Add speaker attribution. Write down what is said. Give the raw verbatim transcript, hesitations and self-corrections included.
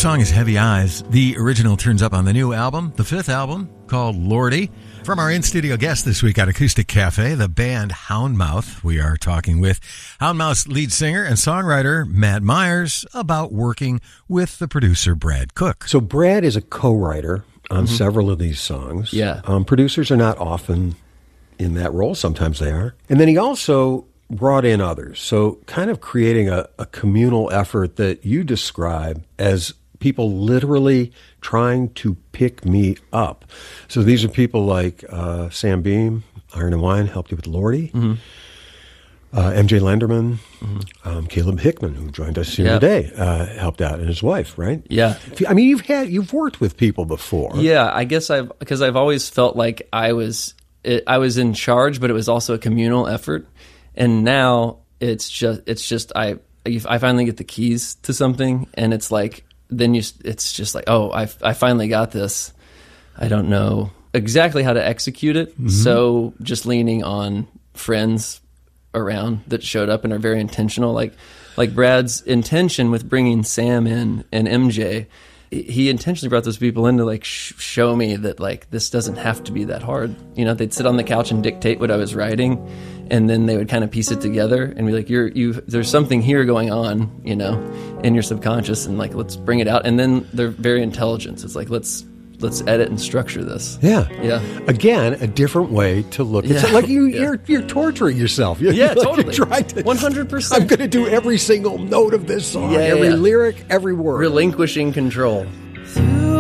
Speaker 1: song is Heavy Eyes. The original turns up on the new album, the fifth album, called Lordy. From our in-studio guest this week at Acoustic Cafe, the band Houndmouth. We are talking with Houndmouth's lead singer and songwriter, Matt Myers, about working with the producer, Brad Cook.
Speaker 2: So Brad is a co-writer on mm-hmm. several of these songs.
Speaker 3: Yeah.
Speaker 2: Um, producers are not often in that role. Sometimes they are. And then he also brought in others. So kind of creating a, a communal effort that you describe as people literally trying to pick me up. So these are people like uh, Sam Beam, Iron and Wine, helped you with Lordy. Mm-hmm. Uh, M J Lenderman, mm-hmm. um, Caleb Hickman, who joined us here yep. today, uh, helped out, and his wife, right?
Speaker 3: Yeah.
Speaker 2: I mean, you've had you've worked with people before.
Speaker 3: Yeah, I guess I've because I've always felt like I was it, I was in charge, but it was also a communal effort. And now it's just it's just I I finally get the keys to something, and it's like then you it's just like oh I I finally got this. I don't know exactly how to execute it, mm-hmm. so just leaning on friends around that showed up and are very intentional, like like Brad's intention with bringing Sam in and M J. He intentionally brought those people in to like sh- show me that like this doesn't have to be that hard. You know, they'd sit on the couch and dictate what I was writing, and then they would kind of piece it together and be like, "You're you. There's something here going on, you know, in your subconscious, and like let's bring it out." And then they're very intelligent. It's like let's let's edit and structure this.
Speaker 2: Yeah,
Speaker 3: yeah.
Speaker 2: Again, a different way to look at
Speaker 3: yeah.
Speaker 2: it. Like you,
Speaker 3: yeah.
Speaker 2: you're you're torturing yourself. You're,
Speaker 3: yeah,
Speaker 2: like
Speaker 3: totally.
Speaker 2: You're trying to,
Speaker 3: one hundred percent.
Speaker 2: I'm going to do every single note of this song,
Speaker 3: yeah,
Speaker 2: every
Speaker 3: yeah.
Speaker 2: lyric, every word.
Speaker 3: Relinquishing control.